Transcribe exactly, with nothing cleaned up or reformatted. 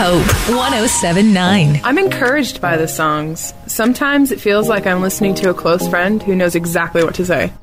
Hope one oh seven point nine. I'm encouraged by the songs. Sometimes it feels like I'm listening to a close friend who knows exactly what to say.